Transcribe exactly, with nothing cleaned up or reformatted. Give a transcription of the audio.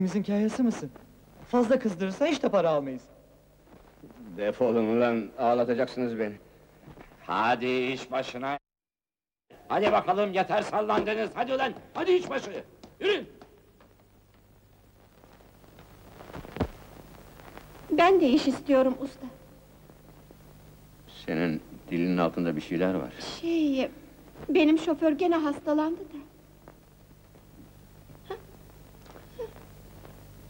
Bizim hikayesi misin? Fazla kızdırırsa hiç de para almayız. Defolun ulan, ağlatacaksınız beni. Hadi iş başına! Hadi bakalım, yeter sallandınız, hadi ulan! Hadi iş başı! Yürüyün! Ben de iş istiyorum usta. Senin dilinin altında bir şeyler var. Şey... Benim şoför gene hastalandı da.